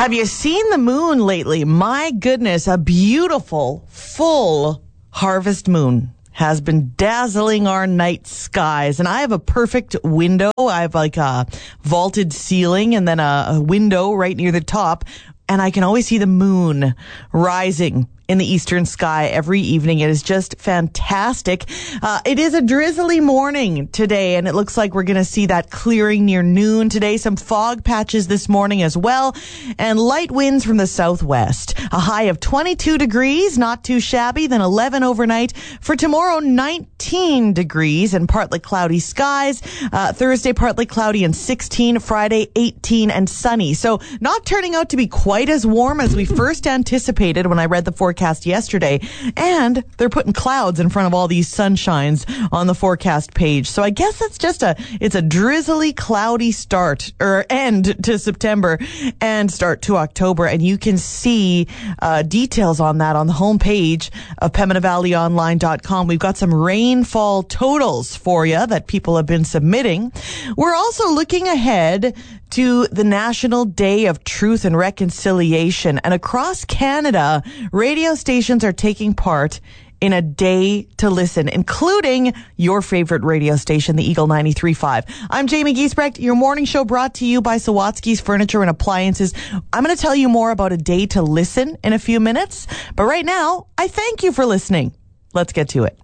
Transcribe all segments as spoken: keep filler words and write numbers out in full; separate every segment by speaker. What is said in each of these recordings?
Speaker 1: Have you seen the moon lately? My goodness, a beautiful, full harvest moon has been dazzling our night skies. And I have a perfect window. I have like a vaulted ceiling and then a, a window right near the top. And I can always see the moon rising in the eastern sky every evening. It is just fantastic. Uh, it is a drizzly morning today, and it looks like we're going to see that clearing near noon today. Some fog patches this morning as well, and light winds from the southwest. A high of twenty-two degrees, not too shabby. Then eleven overnight. For tomorrow, nineteen degrees and partly cloudy skies. Uh, Thursday, partly cloudy and sixteen. Friday, eighteen and sunny. So not turning out to be quite as warm as we first anticipated when I read the forecast yesterday, and they're putting clouds in front of all these sunshines on the forecast page. So I guess it's just a it's a drizzly, cloudy start or end to September and start to October, and you can see uh, details on that on the homepage of Pembina Valley Online dot com. We've got some rainfall totals for you that people have been submitting. We're also looking ahead to the National Day of Truth and Reconciliation, and across Canada, radio stations are taking part in a day to listen, including your favorite radio station, the Eagle ninety-three point five. I'm Jamie Giesbrecht, your morning show brought to you by Sawatsky's Furniture and Appliances. I'm going to tell you more about a day to listen in a few minutes, but right now, I thank you for listening. Let's get to it.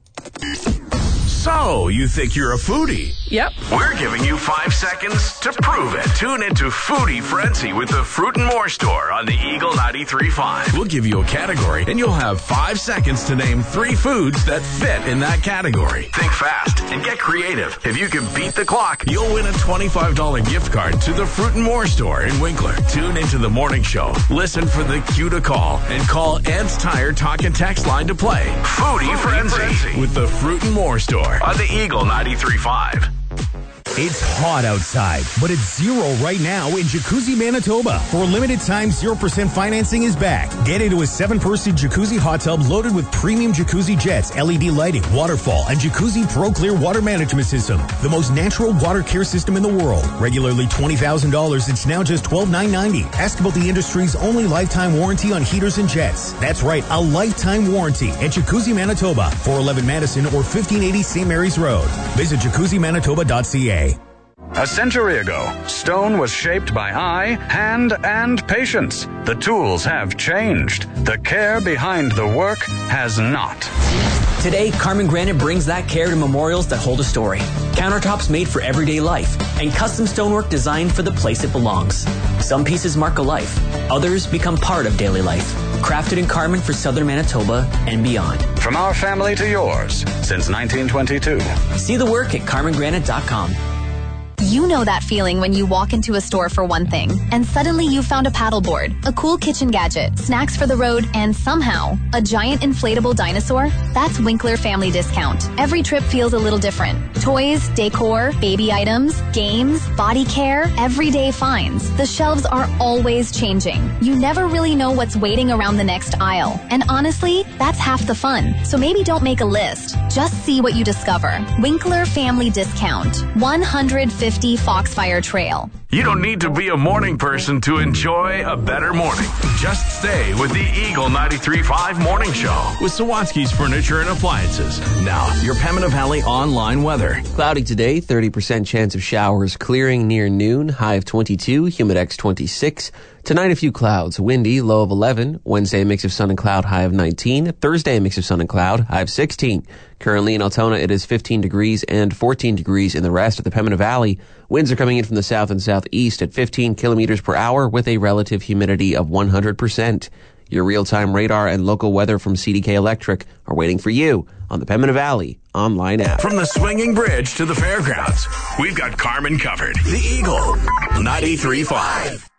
Speaker 2: So, you think you're a foodie?
Speaker 3: Yep.
Speaker 2: We're giving you five seconds to prove it. Tune into Foodie Frenzy with the Fruit and More Store on the Eagle ninety-three point five. We'll give you a category, and you'll have five seconds to name three foods that fit in that category. Think fast and get creative. If you can beat the clock, you'll win a twenty-five dollars gift card to the Fruit and More Store in Winkler. Tune into the morning show. Listen for the cue to call, and call Ed's Tire Talk and Text line to play Foodie, Foodie Frenzy, Frenzy with the Fruit and More Store on the Eagle ninety-three point five.
Speaker 4: It's hot outside, but it's zero right now in Jacuzzi, Manitoba. For a limited time, zero percent financing is back. Get into a seven-person jacuzzi hot tub loaded with premium jacuzzi jets, L E D lighting, waterfall, and Jacuzzi Pro Clear water management system. The most natural water care system in the world. Regularly twenty thousand dollars, it's now just twelve thousand nine hundred ninety dollars. Ask about the industry's only lifetime warranty on heaters and jets. That's right, a lifetime warranty at Jacuzzi, Manitoba, four eleven Madison or fifteen eighty Saint Mary's Road. Visit jacuzzi manitoba dot c a.
Speaker 5: A century ago, stone was shaped by eye, hand, and patience. The tools have changed. The care behind the work has not.
Speaker 6: Today, Carmen Granite brings that care to memorials that hold a story. Countertops made for everyday life, and custom stonework designed for the place it belongs. Some pieces mark a life. Others become part of daily life. Crafted in Carmen for southern Manitoba and beyond.
Speaker 5: From our family to yours, since nineteen twenty-two.
Speaker 6: See the work at carmen granite dot com.
Speaker 7: You know that feeling when you walk into a store for one thing, and suddenly you found a paddleboard, a cool kitchen gadget, snacks for the road, and somehow, a giant inflatable dinosaur? That's Winkler Family Discount. Every trip feels a little different. Toys, decor, baby items, games, body care, everyday finds. The shelves are always changing. You never really know what's waiting around the next aisle. And honestly, that's half the fun. So maybe don't make a list. Just see what you discover. Winkler Family Discount. one hundred fifty Foxfire Trail.
Speaker 2: You don't need to be a morning person to enjoy a better morning. Just stay with the Eagle ninety-three point five Morning Show with Sawatsky's Furniture and Appliances. Now, your Pembina Valley online weather.
Speaker 8: Cloudy today, thirty percent chance of showers, clearing near noon, high of twenty-two, humidex twenty-six. Tonight, a few clouds, windy, low of eleven. Wednesday, a mix of sun and cloud, high of nineteen. Thursday, a mix of sun and cloud, high of sixteen. Currently in Altona, it is fifteen degrees and fourteen degrees in the rest of the Pembina Valley. Winds are coming in from the south and southeast at fifteen kilometers per hour with a relative humidity of one hundred percent. Your real-time radar and local weather from C D K Electric are waiting for you on the Pembina Valley online app.
Speaker 2: From the swinging bridge to the fairgrounds, we've got Carmen covered. The Eagle ninety-three point five.